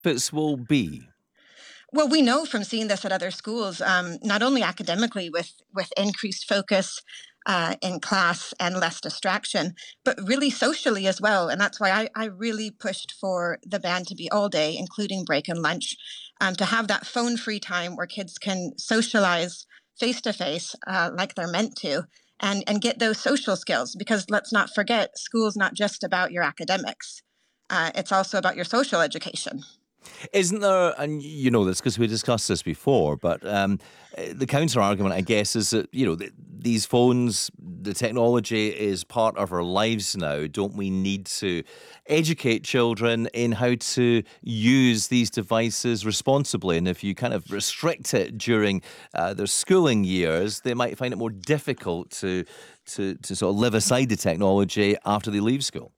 benefits will be? Well, we know from seeing this at other schools, not only academically with increased focus in class and less distraction, but really socially as well. And that's why I really pushed for the ban to be all day, including break and lunch, to have that phone-free time where kids can socialize face-to-face like they're meant to, and get those social skills. Because let's not forget, school's not just about your academics. It's also about your social education. Isn't there, and you know this because we discussed this before, but the counter argument, I guess, is that, these phones, the technology is part of our lives now. Don't we need to educate children in how to use these devices responsibly? And if you kind of restrict it during their schooling years, they might find it more difficult to sort of live aside the technology after they leave school.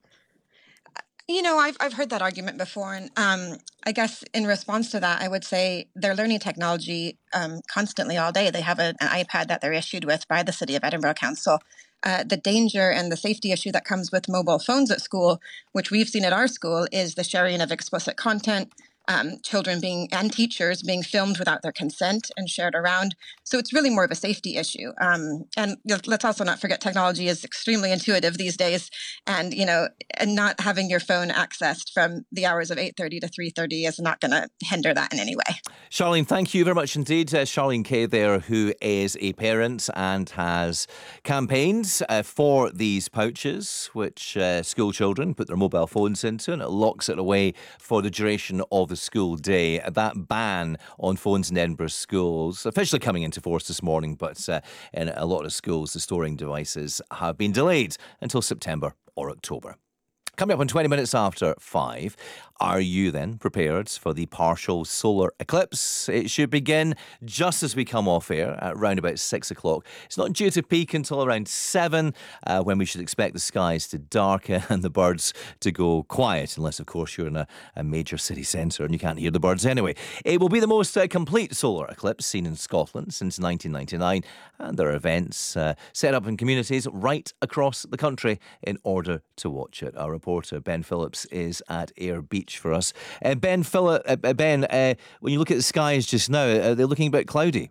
I've heard that argument before, and I guess in response to that, I would say they're learning technology constantly all day. They have an iPad that they're issued with by the City of Edinburgh Council. The danger and the safety issue that comes with mobile phones at school, which we've seen at our school, is the sharing of explicit content, children and teachers being filmed without their consent and shared around. So it's really more of a safety issue. And let's also not forget technology is extremely intuitive these days. And, and not having your phone accessed from the hours of 8:30 to 3:30 is not going to hinder that in any way. Charlene, thank you very much indeed. Charlene Kay there, who is a parent and has campaigns for these pouches, which school children put their mobile phones into, and it locks it away for the duration of the school day. That ban on phones in Edinburgh schools officially coming into force this morning, but in a lot of schools, the storing devices have been delayed until September or October. Coming up in 20 minutes after 5, are you then prepared for the partial solar eclipse? It should begin just as we come off air at around about 6 o'clock. It's not due to peak until around 7, when we should expect the skies to darken and the birds to go quiet, unless, of course, you're in a major city centre and you can't hear the birds anyway. It will be the most complete solar eclipse seen in Scotland since 1999, and there are events set up in communities right across the country in order to watch it. Our reporter Ben Phillips is at Ayr Beach for us. Ben, when you look at the skies just now, are they looking a bit cloudy?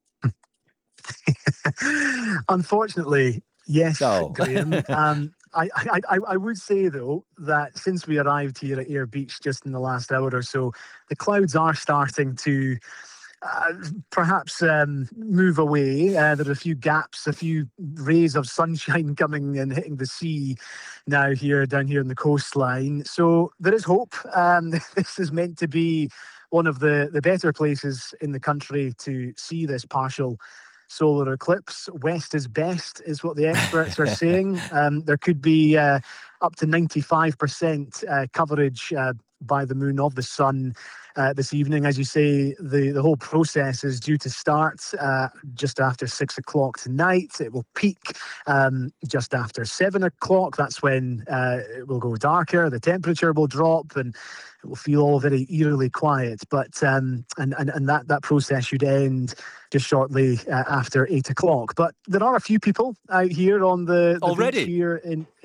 Unfortunately, yes, Oh. Graham. I would say, though, that since we arrived here at Ayr Beach just in the last hour or so, the clouds are starting to perhaps move away. There are a few gaps, a few rays of sunshine coming and hitting the sea now down here in the coastline. So there is hope. This is meant to be one of the better places in the country to see this partial solar eclipse. West is best, is what the experts are saying. There could be up to 95% coverage by the moon of the sun this evening. As you say, the whole process is due to start just after 6 o'clock tonight. It will peak just after 7 o'clock. That's when it will go darker, the temperature will drop, and it will feel all very eerily quiet. But and that process should end just shortly after 8 o'clock. But there are a few people out here on the beach here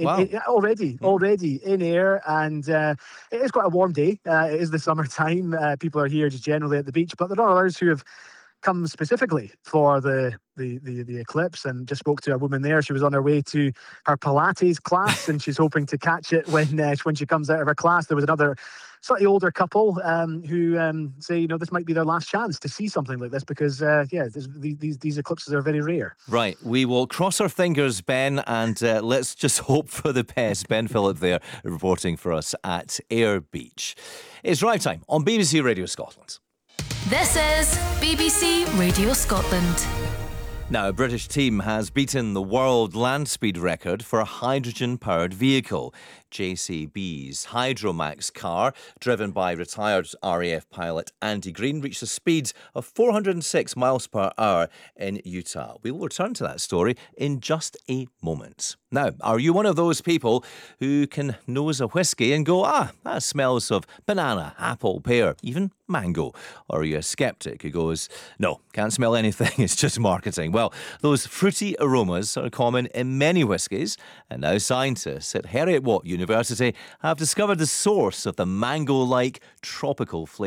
already in Ayr, and it is quite a warm day. It is the summertime. People are here just generally at the beach, but there are others who have come specifically for the eclipse, and just spoke to a woman there. She was on her way to her Pilates class, and she's hoping to catch it when she comes out of her class. There was another slightly older couple who say, this might be their last chance to see something like this, because these eclipses are very rare. Right, we will cross our fingers, Ben, and let's just hope for the best. Ben Phillip there, reporting for us at Ayr Beach. It's drive time on BBC Radio Scotland. This is BBC Radio Scotland. Now, a British team has beaten the world land speed record for a hydrogen-powered vehicle. JCB's Hydromax car, driven by retired RAF pilot Andy Green, reached a speed of 406 miles per hour in Utah. We will return to that story in just a moment. Now, are you one of those people who can nose a whiskey and go, that smells of banana, apple, pear, even mango? Or are you a skeptic who goes, no, can't smell anything, it's just marketing? Well, those fruity aromas are common in many whiskies, and now scientists at Heriot-Watt University University have discovered the source of the mango-like tropical flavour.